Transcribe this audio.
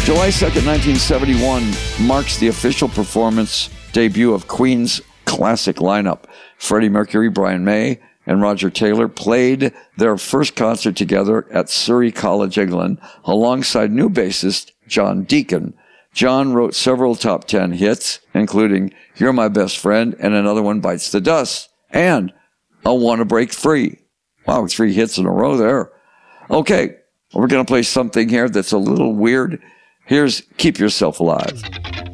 July 2nd, 1971 marks the official performance debut of Queen's classic lineup. Freddie Mercury, Brian May, and Roger Taylor played their first concert together at Surrey College, England, alongside new bassist John Deacon. John wrote several top 10 hits, including You're My Best Friend and another one, Bites the Dust, and I Wanna Break Free. Wow, 3 hits in a row there. Okay, we're going to play something here that's a little weird. Here's Keep Yourself Alive.